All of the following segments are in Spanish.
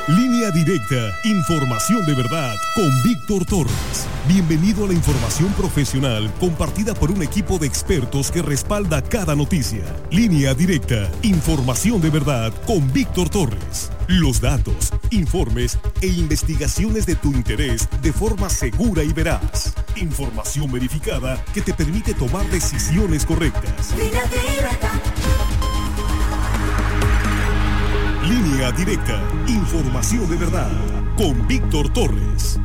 Línea Directa, información de verdad con Víctor Torres. Bienvenido a la información profesional compartida por un equipo de expertos que respalda cada noticia. Línea Directa, información de verdad con Víctor Torres. Los datos, informes e investigaciones de tu interés de forma segura y veraz. Información verificada que te permite tomar decisiones correctas. Línea Directa. Línea Directa, información de verdad, con Víctor Torres.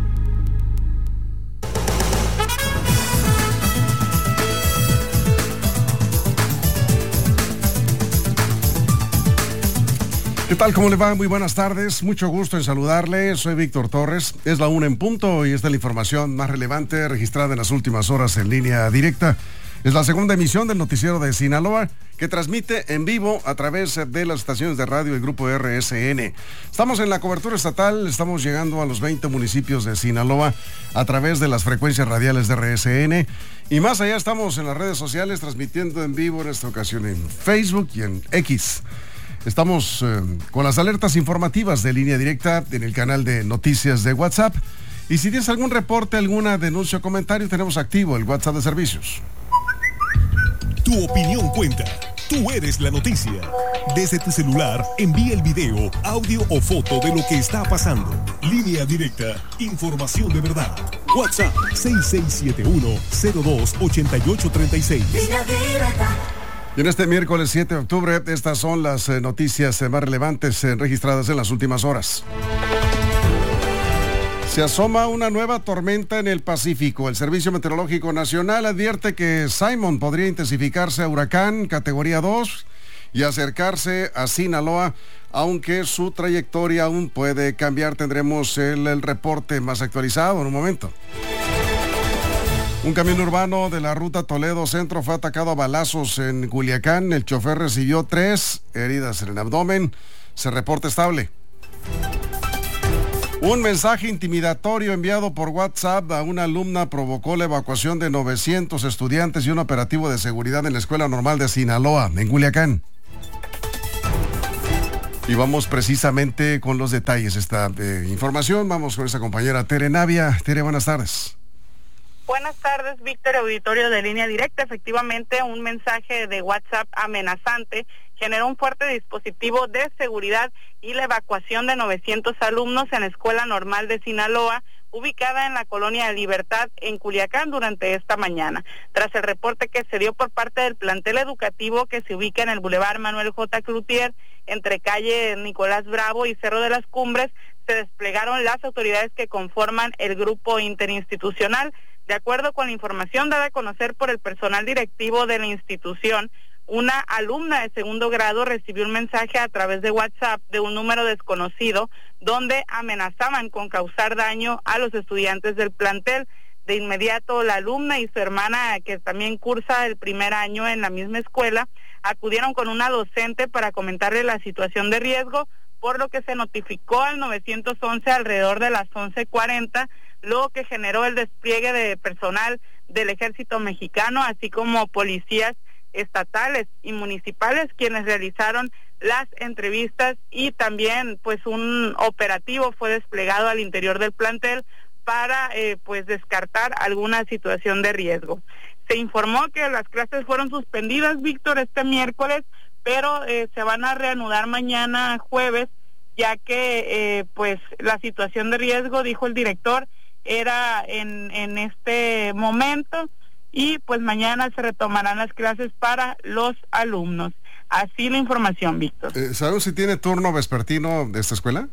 ¿Qué tal? ¿Cómo le va? Muy buenas tardes. Mucho gusto en saludarle. Soy Víctor Torres. Es la 1 en punto y esta es la información más relevante registrada en las últimas horas en Línea Directa. Es la segunda emisión del noticiero de Sinaloa, que transmite en vivo a través de las estaciones de radio del grupo RSN. Estamos en la cobertura estatal, estamos llegando a los 20 municipios de Sinaloa a través de las frecuencias radiales de RSN. Y más allá estamos en las redes sociales transmitiendo en vivo, en esta ocasión en Facebook y en X. Estamos con las alertas informativas de Línea Directa en el canal de noticias de WhatsApp. Y si tienes algún reporte, alguna denuncia o comentario, tenemos activo el WhatsApp de servicios. Tu opinión cuenta. Tú eres la noticia. Desde tu celular, envía el video, audio o foto de lo que está pasando. Línea Directa, información de verdad. WhatsApp 6671-028836. Línea Directa. Y en este miércoles 7 de octubre, estas son las noticias más relevantes registradas en las últimas horas. Se asoma una nueva tormenta en el Pacífico. El Servicio Meteorológico Nacional advierte que Simon podría intensificarse a huracán categoría 2 y acercarse a Sinaloa, aunque su trayectoria aún puede cambiar. Tendremos el reporte más actualizado en un momento. Un camión urbano de la ruta Toledo Centro fue atacado a balazos en Culiacán. El chofer recibió 3 heridas en el abdomen. Se reporta estable. Un mensaje intimidatorio enviado por WhatsApp a una alumna provocó la evacuación de 900 estudiantes y un operativo de seguridad en la Escuela Normal de Sinaloa, en Culiacán. Y vamos precisamente con los detalles de esta información. Vamos con esa compañera Tere Navia. Tere, buenas tardes. Buenas tardes, Víctor, auditorio de Línea Directa. Efectivamente, un mensaje de WhatsApp amenazante generó un fuerte dispositivo de seguridad y la evacuación de 900 alumnos en la Escuela Normal de Sinaloa, ubicada en la Colonia Libertad, en Culiacán, durante esta mañana. Tras el reporte que se dio por parte del plantel educativo que se ubica en el Boulevard Manuel J. Cloutier, entre calle Nicolás Bravo y Cerro de las Cumbres, se desplegaron las autoridades que conforman el grupo interinstitucional. De acuerdo con la información dada a conocer por el personal directivo de la institución, una alumna de segundo grado recibió un mensaje a través de WhatsApp de un número desconocido donde amenazaban con causar daño a los estudiantes del plantel. De inmediato, la alumna y su hermana, que también cursa el primer año en la misma escuela, acudieron con una docente para comentarle la situación de riesgo, por lo que se notificó al 911 alrededor de las 11:40, lo que generó el despliegue de personal del Ejército Mexicano, así como policías estatales y municipales, quienes realizaron las entrevistas, y también pues un operativo fue desplegado al interior del plantel para pues descartar alguna situación de riesgo. Se informó que las clases fueron suspendidas, Víctor, este miércoles, pero se van a reanudar mañana jueves, ya que pues la situación de riesgo, dijo el director, era en este momento, y pues mañana se retomarán las clases para los alumnos. Así la información, Víctor. ¿Sabes si tiene turno vespertino de esta escuela?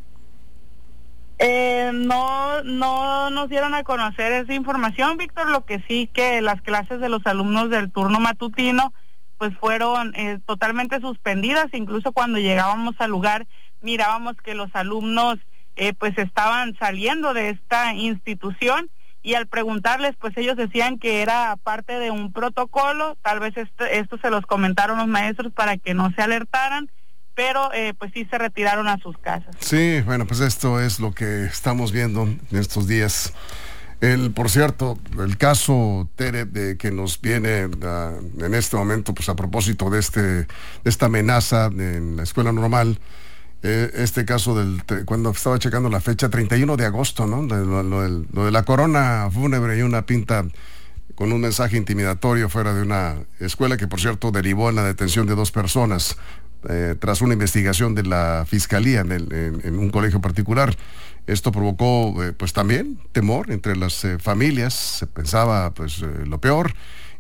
No nos dieron a conocer esa información, Víctor. Lo que sí, que las clases de los alumnos del turno matutino pues fueron totalmente suspendidas. Incluso cuando llegábamos al lugar mirábamos que los alumnos pues estaban saliendo de esta institución, y al preguntarles pues ellos decían que era parte de un protocolo. Tal vez esto se los comentaron los maestros para que no se alertaran, pero pues sí se retiraron a sus casas. Sí, bueno, pues esto es lo que estamos viendo en estos días. Por cierto, el caso, Tere, de que nos viene en este momento, pues a propósito de esta amenaza en la escuela normal, este caso cuando estaba checando la fecha, 31 de agosto, ¿no? Lo de la corona fúnebre y una pinta con un mensaje intimidatorio fuera de una escuela que, por cierto, derivó en la detención de 2 personas tras una investigación de la fiscalía en un colegio particular. Esto provocó, pues también temor entre las familias. Se pensaba, pues, lo peor.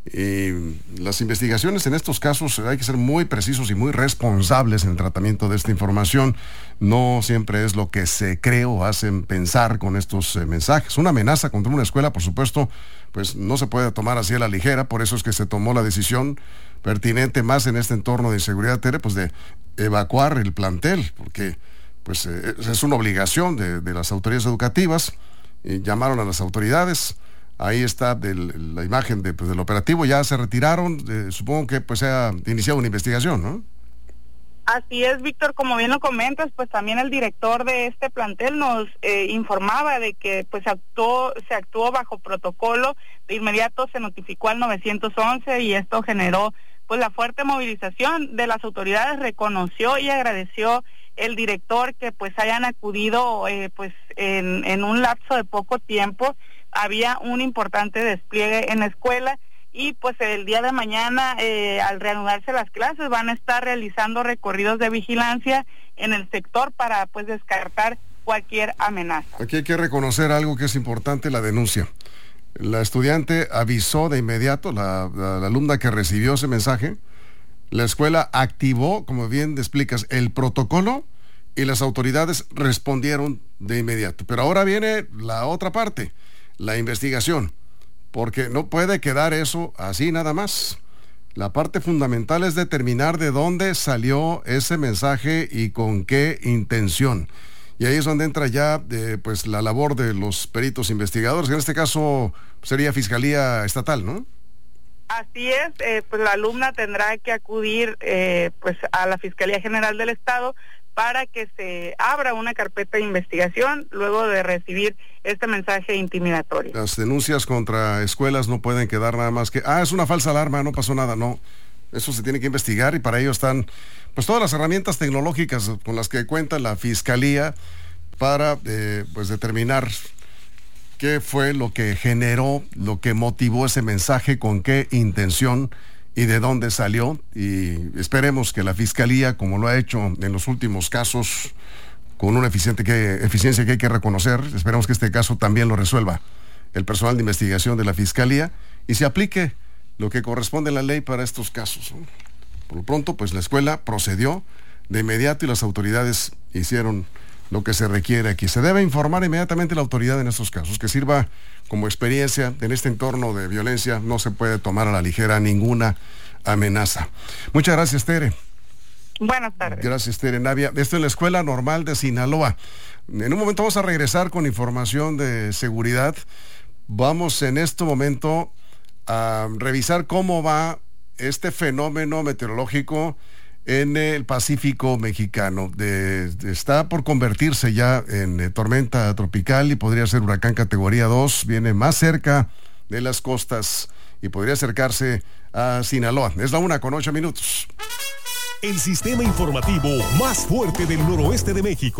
Y las investigaciones en estos casos hay que ser muy precisos y muy responsables en el tratamiento de esta información. No siempre es lo que se cree o hacen pensar con estos mensajes. Una amenaza contra una escuela, por supuesto, pues no se puede tomar así a la ligera. Por eso es que se tomó la decisión pertinente, más en este entorno de inseguridad, Tere, pues de evacuar el plantel, porque pues es una obligación de las autoridades educativas. Llamaron a las autoridades. Ahí está la imagen del operativo. Ya se retiraron. Supongo que pues se ha iniciado una investigación, ¿no? Así es, Víctor, como bien lo comentas, pues también el director de este plantel nos informaba de que pues se actuó bajo protocolo. De inmediato se notificó al 911 y esto generó pues la fuerte movilización de las autoridades. Reconoció y agradeció el director que pues hayan acudido pues en un lapso de poco tiempo. Había un importante despliegue en la escuela y pues el día de mañana, al reanudarse las clases, van a estar realizando recorridos de vigilancia en el sector para pues descartar cualquier amenaza. Aquí hay que reconocer algo que es importante: la denuncia. La estudiante avisó de inmediato, la alumna que recibió ese mensaje. La escuela activó, como bien explicas, el protocolo y las autoridades respondieron de inmediato. Pero ahora viene la otra parte, la investigación, porque no puede quedar eso así nada más. La parte fundamental es determinar de dónde salió ese mensaje y con qué intención. Y ahí es donde entra ya pues la labor de los peritos investigadores, que en este caso sería Fiscalía Estatal, ¿no? Así es, pues la alumna tendrá que acudir pues a la Fiscalía General del Estado para que se abra una carpeta de investigación luego de recibir este mensaje intimidatorio. Las denuncias contra escuelas no pueden quedar nada más que, es una falsa alarma, no pasó nada. No, eso se tiene que investigar y para ello están pues todas las herramientas tecnológicas con las que cuenta la Fiscalía para pues determinar qué fue lo que generó, lo que motivó ese mensaje, con qué intención y de dónde salió. Y esperemos que la Fiscalía, como lo ha hecho en los últimos casos, con una eficiencia que hay que reconocer, esperemos que este caso también lo resuelva el personal de investigación de la Fiscalía y se aplique lo que corresponde a la ley para estos casos, ¿no? Por lo pronto, pues la escuela procedió de inmediato y las autoridades hicieron lo que se requiere aquí. Se debe informar inmediatamente a la autoridad en estos casos, que sirva como experiencia. En este entorno de violencia no se puede tomar a la ligera ninguna amenaza. Muchas gracias, Tere. Buenas tardes. Gracias, Tere Navia. Esto es la Escuela Normal de Sinaloa. En un momento vamos a regresar con información de seguridad. Vamos en este momento a revisar cómo va este fenómeno meteorológico en el Pacífico mexicano. Está por convertirse ya en tormenta tropical y podría ser huracán categoría 2. Viene más cerca de las costas y podría acercarse a Sinaloa. Es la 1:08. El sistema informativo más fuerte del noroeste de México.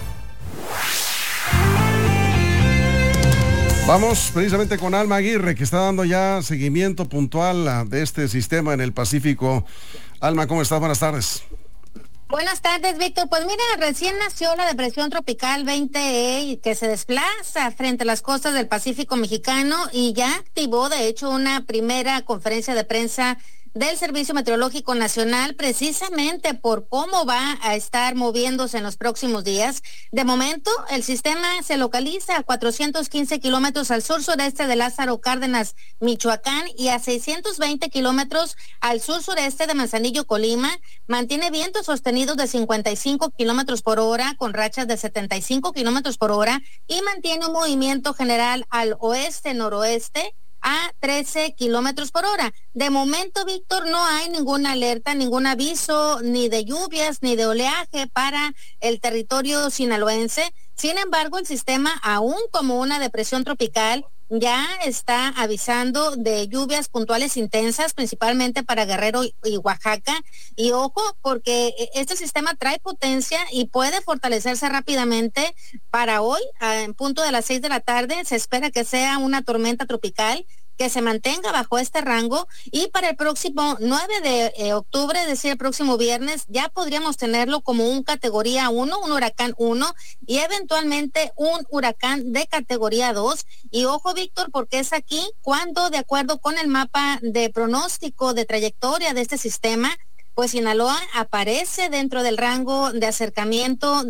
Vamos precisamente con Alma Aguirre, que está dando ya seguimiento puntual de este sistema en el Pacífico. Alma, ¿cómo estás? Buenas tardes. Buenas tardes, Víctor. Pues mira, recién nació la depresión tropical 20E que se desplaza frente a las costas del Pacífico mexicano y ya activó, de hecho, una primera conferencia de prensa del Servicio Meteorológico Nacional, precisamente por cómo va a estar moviéndose en los próximos días. De momento, el sistema se localiza a 415 kilómetros al sur-sureste de Lázaro Cárdenas, Michoacán, y a 620 kilómetros al sur-sureste de Manzanillo, Colima. Mantiene vientos sostenidos de 55 kilómetros por hora, con rachas de 75 kilómetros por hora, y mantiene un movimiento general al oeste-noroeste a 13 kilómetros por hora. De momento, Víctor, no hay ninguna alerta, ningún aviso, ni de lluvias, ni de oleaje para el territorio sinaloense. Sin embargo, el sistema, aún como una depresión tropical, ya está avisando de lluvias puntuales intensas, principalmente para Guerrero y Oaxaca. Y ojo, porque este sistema trae potencia y puede fortalecerse rápidamente. Para hoy, en punto de las 6 de la tarde, se espera que sea una tormenta tropical que se mantenga bajo este rango, y para el próximo 9 de octubre, es decir, el próximo viernes, ya podríamos tenerlo como un categoría 1, un huracán 1, y eventualmente un huracán de categoría 2. Y ojo, Víctor, porque es aquí cuando, de acuerdo con el mapa de pronóstico de trayectoria de este sistema, pues Sinaloa aparece dentro del rango de acercamiento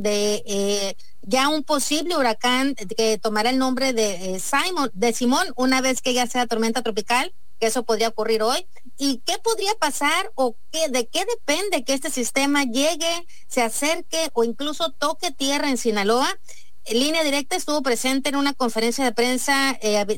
de ya un posible huracán que tomará el nombre de Simón, una vez que ya sea tormenta tropical, que eso podría ocurrir hoy. ¿Y qué podría pasar o de qué depende que este sistema llegue, se acerque o incluso toque tierra en Sinaloa? Línea Directa estuvo presente en una conferencia de prensa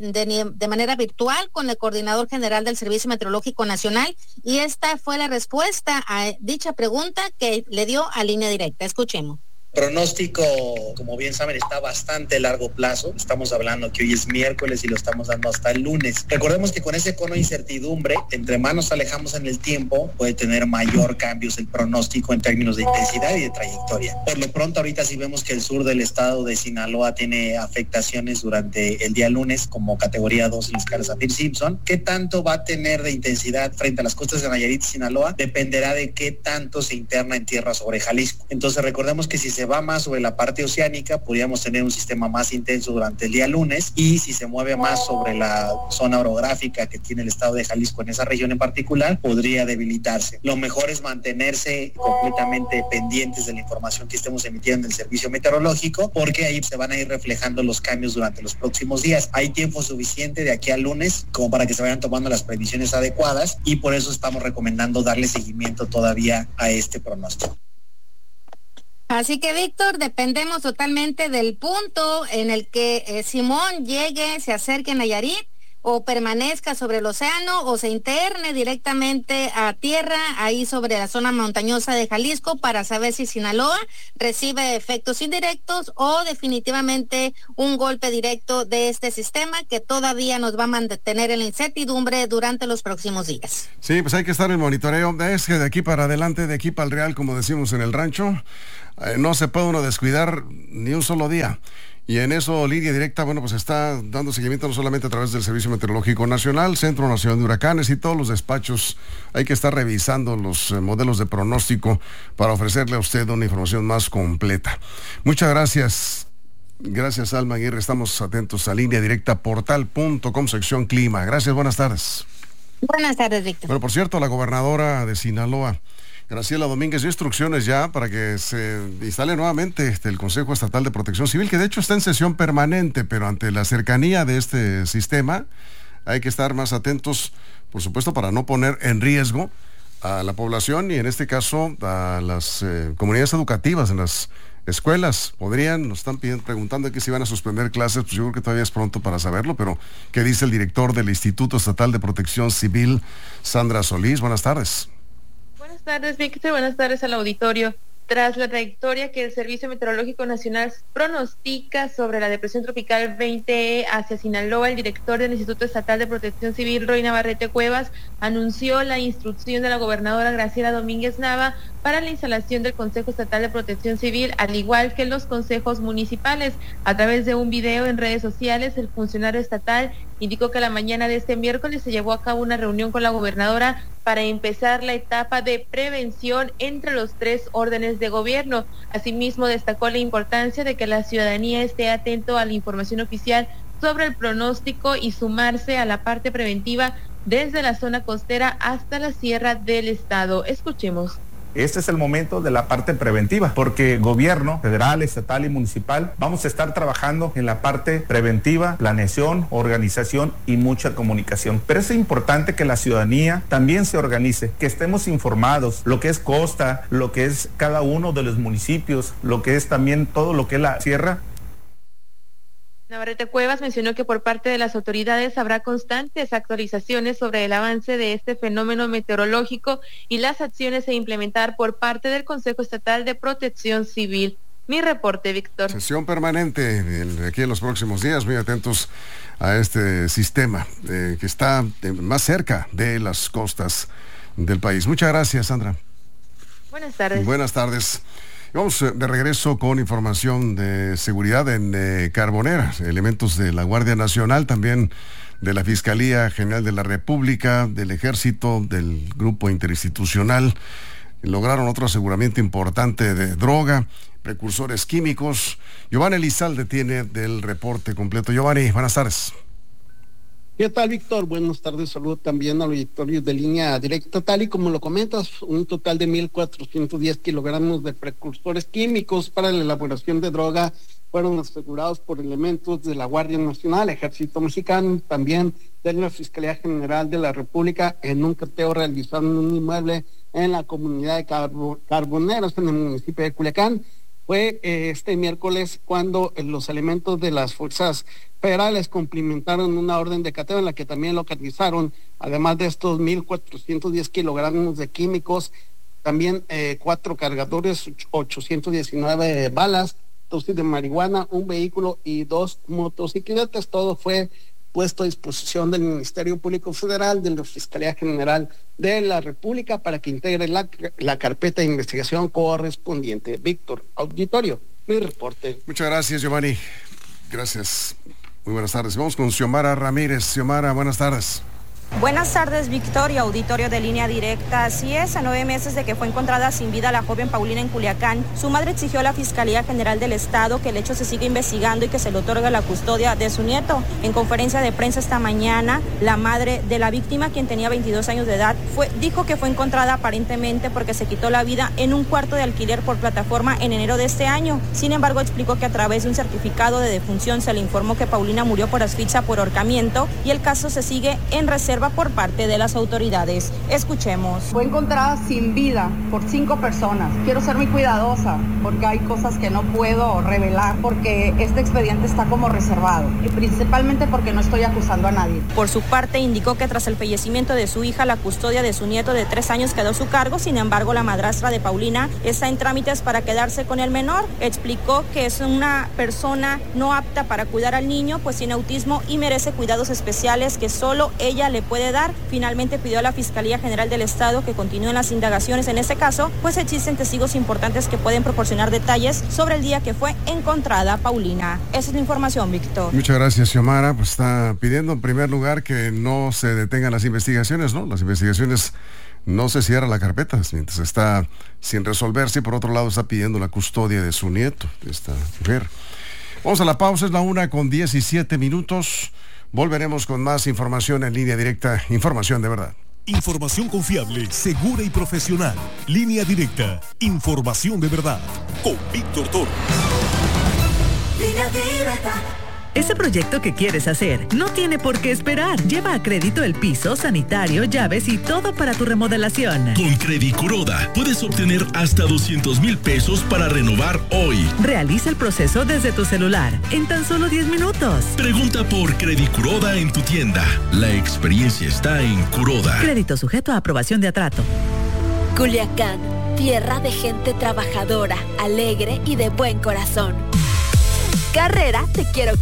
de manera virtual con el coordinador general del Servicio Meteorológico Nacional, y esta fue la respuesta a dicha pregunta que le dio a Línea Directa. Escuchemos. Pronóstico, como bien saben, está bastante largo plazo. Estamos hablando que hoy es miércoles y lo estamos dando hasta el lunes. Recordemos que con ese cono de incertidumbre, entre más nos alejamos en el tiempo, puede tener mayor cambios el pronóstico en términos de intensidad y de trayectoria. Por lo pronto, ahorita sí vemos que el sur del estado de Sinaloa tiene afectaciones durante el día lunes como categoría 2 en la escala Saffir-Simpson. ¿Qué tanto va a tener de intensidad frente a las costas de Nayarit y Sinaloa? Dependerá de qué tanto se interna en tierra sobre Jalisco. Entonces recordemos que si se va más sobre la parte oceánica, podríamos tener un sistema más intenso durante el día lunes, y si se mueve más sobre la zona orográfica que tiene el estado de Jalisco en esa región en particular, podría debilitarse. Lo mejor es mantenerse completamente pendientes de la información que estemos emitiendo en el servicio meteorológico, porque ahí se van a ir reflejando los cambios durante los próximos días. Hay tiempo suficiente de aquí al lunes como para que se vayan tomando las previsiones adecuadas, y por eso estamos recomendando darle seguimiento todavía a este pronóstico. Así que, Víctor, dependemos totalmente del punto en el que Simón llegue, se acerque a Nayarit, o permanezca sobre el océano, o se interne directamente a tierra, ahí sobre la zona montañosa de Jalisco, para saber si Sinaloa recibe efectos indirectos o definitivamente un golpe directo de este sistema que todavía nos va a mantener en la incertidumbre durante los próximos días. Sí, pues hay que estar en monitoreo. Es que de aquí para adelante, de aquí para el real, como decimos en el rancho, no se puede uno descuidar ni un solo día. Y en eso Línea Directa, bueno, pues está dando seguimiento no solamente a través del Servicio Meteorológico Nacional, Centro Nacional de Huracanes y todos los despachos. Hay que estar revisando los modelos de pronóstico para ofrecerle a usted una información más completa. Muchas gracias. Gracias, Alma Aguirre. Estamos atentos a Línea Directa, portal.com, sección clima. Gracias, buenas tardes. Buenas tardes, Víctor. Bueno, por cierto, la gobernadora de Sinaloa, Graciela Domínguez, dio instrucciones ya para que se instale nuevamente el Consejo Estatal de Protección Civil, que de hecho está en sesión permanente, pero ante la cercanía de este sistema hay que estar más atentos, por supuesto, para no poner en riesgo a la población y en este caso a las comunidades educativas en las escuelas. Nos están preguntando aquí si van a suspender clases, pues yo creo que todavía es pronto para saberlo, pero ¿qué dice el director del Instituto Estatal de Protección Civil, Sandra Solís? Buenas tardes. Buenas tardes, Víctor. Buenas tardes al auditorio. Tras la trayectoria que el Servicio Meteorológico Nacional pronostica sobre la depresión tropical 20E hacia Sinaloa, el director del Instituto Estatal de Protección Civil, Roy Navarrete Cuevas, anunció la instrucción de la gobernadora Graciela Domínguez Nava para la instalación del Consejo Estatal de Protección Civil, al igual que los consejos municipales. A través de un video en redes sociales, el funcionario estatal indicó que la mañana de este miércoles se llevó a cabo una reunión con la gobernadora para empezar la etapa de prevención entre los 3 órdenes de gobierno. Asimismo, destacó la importancia de que la ciudadanía esté atento a la información oficial sobre el pronóstico y sumarse a la parte preventiva desde la zona costera hasta la sierra del estado. Escuchemos. Este es el momento de la parte preventiva, porque gobierno federal, estatal y municipal vamos a estar trabajando en la parte preventiva, planeación, organización y mucha comunicación. Pero es importante que la ciudadanía también se organice, que estemos informados, lo que es costa, lo que es cada uno de los municipios, lo que es también todo lo que es la sierra. Navarrete Cuevas mencionó que por parte de las autoridades habrá constantes actualizaciones sobre el avance de este fenómeno meteorológico y las acciones a implementar por parte del Consejo Estatal de Protección Civil. Mi reporte, Víctor. Sesión permanente aquí en los próximos días, muy atentos a este sistema que está más cerca de las costas del país. Muchas gracias, Sandra. Buenas tardes. Buenas tardes. Vamos de regreso con información de seguridad en Carbonera. Elementos de la Guardia Nacional, también de la Fiscalía General de la República, del Ejército, del Grupo Interinstitucional, lograron otro aseguramiento importante de droga, precursores químicos. Giovanni Elizalde tiene del reporte completo. Giovanni, buenas tardes. ¿Qué tal, Víctor? Buenas tardes, saludo también al auditorio de Línea Directa. Tal y como lo comentas, un total de 1,410 kilogramos de precursores químicos para la elaboración de droga fueron asegurados por elementos de la Guardia Nacional, Ejército Mexicano, también de la Fiscalía General de la República, en un cateo realizado en un inmueble en la comunidad de Carboneros, en el municipio de Culiacán. Fue este miércoles cuando los elementos de las fuerzas federales cumplimentaron una orden de cateo en la que también localizaron, además de estos 1,410 kilogramos de químicos, también 4 cargadores, 819 balas, dosis de marihuana, un vehículo y 2 motocicletas. Todo fue puesto a disposición del Ministerio Público Federal, de la Fiscalía General de la República, para que integre la carpeta de investigación correspondiente. Víctor, auditorio, mi reporte. Muchas gracias, Giovanni. Gracias. Muy buenas tardes. Vamos con Xiomara Ramírez. Xiomara, buenas tardes. Buenas tardes, Victoria, auditorio de Línea Directa. Así es, a 9 meses de que fue encontrada sin vida la joven Paulina en Culiacán, su madre exigió a la Fiscalía General del Estado que el hecho se siga investigando y que se le otorgue la custodia de su nieto. En conferencia de prensa esta mañana, la madre de la víctima, quien tenía 22 años de edad, dijo que fue encontrada aparentemente porque se quitó la vida en un cuarto de alquiler por plataforma en enero de este año. Sin embargo, explicó que a través de un certificado de defunción se le informó que Paulina murió por asfixia por ahorcamiento y el caso se sigue en reserva por parte de las autoridades. Escuchemos. Fue encontrada sin vida por 5 personas. Quiero ser muy cuidadosa porque hay cosas que no puedo revelar porque este expediente está como reservado y principalmente porque no estoy acusando a nadie. Por su parte, indicó que tras el fallecimiento de su hija, la custodia de su nieto de 3 años quedó a su cargo. Sin embargo, la madrastra de Paulina está en trámites para quedarse con el menor. Explicó que es una persona no apta para cuidar al niño, pues tiene autismo y merece cuidados especiales que solo ella le puede dar. Finalmente pidió a la Fiscalía General del Estado que continúen las indagaciones en este caso, pues existen testigos importantes que pueden proporcionar detalles sobre el día que fue encontrada Paulina. Esa es la información, Víctor. Muchas gracias, Xiomara. Pues está pidiendo en primer lugar que no se detengan las investigaciones, ¿no? Las investigaciones, no se cierra la carpeta mientras está sin resolverse, y por otro lado está pidiendo la custodia de su nieto, de esta mujer. Vamos a la pausa, es la 1:17. Volveremos con más información en Línea Directa, información de verdad. Información confiable, segura y profesional. Línea Directa, información de verdad. Con Víctor Torres. Línea Directa. Ese proyecto que quieres hacer no tiene por qué esperar. Lleva a crédito el piso, sanitario, llaves y todo para tu remodelación. Con Credicuroda puedes obtener hasta 200,000 pesos para renovar hoy. Realiza el proceso desde tu celular en tan solo 10 minutos. Pregunta por Credicuroda en tu tienda. La experiencia está en Curoda. Crédito sujeto a aprobación de atrato. Culiacán, tierra de gente trabajadora, alegre y de buen corazón. Carrera, te quiero